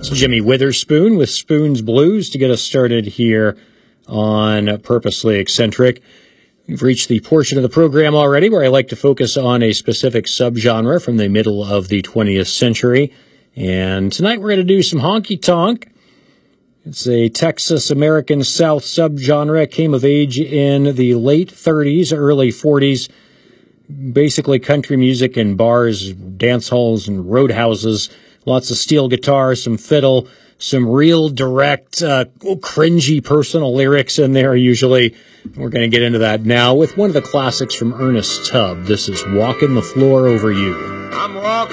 Jimmy Witherspoon with Spoon's Blues to get us started here on Purposely Eccentric. We've reached the portion of the program already where I like to focus on a specific subgenre from the middle of the 20th century. And tonight we're going to do some honky-tonk. It's a Texas American South subgenre. It came of age in the late 30s, early 40s. Basically country music in bars, dance halls, and roadhouses. Lots of steel guitar, some fiddle, some real direct, cringy personal lyrics in there usually. We're going to get into that now with one of the classics from Ernest Tubb. This is Walking the Floor Over You. I'm walking